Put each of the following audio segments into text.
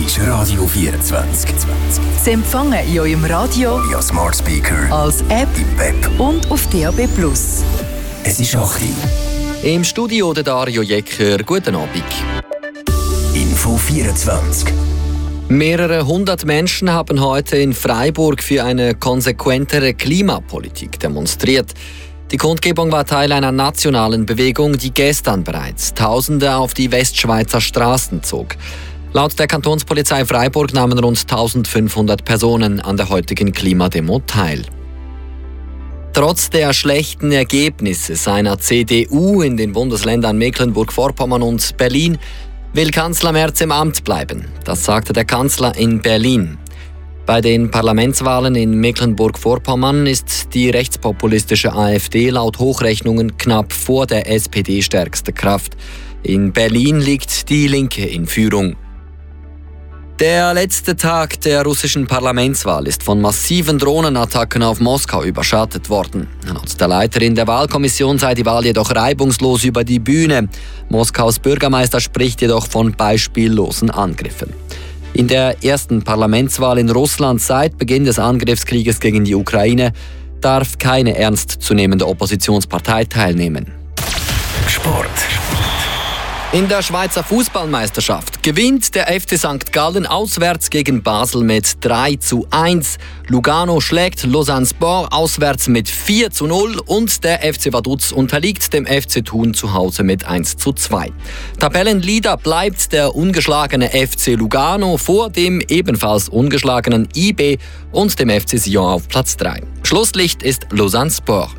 ist Radio 24. Sie empfangen in eurem Radio, via Smart Speaker, als App im Web und auf DAB+. Es ist 8 Uhr. Im Studio der Dario Jecker. Guten Abend. Info 24. Mehrere hundert Menschen haben heute in Freiburg für eine konsequentere Klimapolitik demonstriert. Die Kundgebung war Teil einer nationalen Bewegung, die gestern bereits Tausende auf die Westschweizer Straßen zog. Laut der Kantonspolizei Freiburg nahmen rund 1500 Personen an der heutigen Klimademo teil. Trotz der schlechten Ergebnisse seiner CDU in den Bundesländern Mecklenburg-Vorpommern und Berlin will Kanzler Merz im Amt bleiben. Das sagte der Kanzler in Berlin. Bei den Parlamentswahlen in Mecklenburg-Vorpommern ist die rechtspopulistische AfD laut Hochrechnungen knapp vor der SPD stärkste Kraft. In Berlin liegt die Linke in Führung. Der letzte Tag der russischen Parlamentswahl ist von massiven Drohnenattacken auf Moskau überschattet worden. Laut der Leiterin der Wahlkommission sei die Wahl jedoch reibungslos über die Bühne. Moskaus Bürgermeister spricht jedoch von beispiellosen Angriffen. In der ersten Parlamentswahl in Russland seit Beginn des Angriffskrieges gegen die Ukraine darf keine ernstzunehmende Oppositionspartei teilnehmen. Sport. In der Schweizer Fußballmeisterschaft gewinnt der FC St. Gallen auswärts gegen Basel mit 3:1. Lugano schlägt Lausanne Sport auswärts mit 4:0 und der FC Vaduz unterliegt dem FC Thun zu Hause mit 1:2. Tabellenleader bleibt der ungeschlagene FC Lugano vor dem ebenfalls ungeschlagenen IB und dem FC Sion auf Platz 3. Schlusslicht ist Lausanne Sport.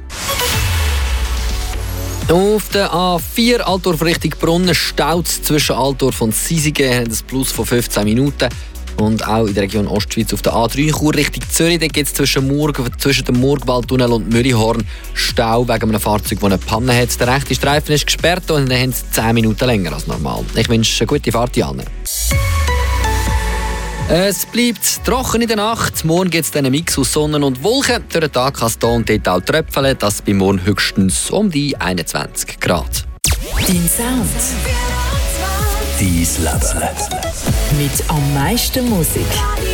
Auf der A4 Altdorf Richtung Brunnen staut zwischen Altdorf und Sisigen das Plus von 15 Minuten. Und auch in der Region Ostschweiz auf der A3 Chur Richtung Zürich, da gibt es zwischen dem Murgwaldtunnel und Mürihorn Stau wegen einem Fahrzeug, das eine Panne hat. Der rechte Streifen ist gesperrt und dann haben sie 10 Minuten länger als normal. Ich wünsche eine gute Fahrt, Janne. Es bleibt trocken in der Nacht. Morgen gibt es einen Mix aus Sonne und Wolken. Durch den Tag kann es hier und dort auch tröpfeln. Das bei morgen höchstens um die 21 Grad. Dein Sound. Dein Leben. Mit am meisten Musik.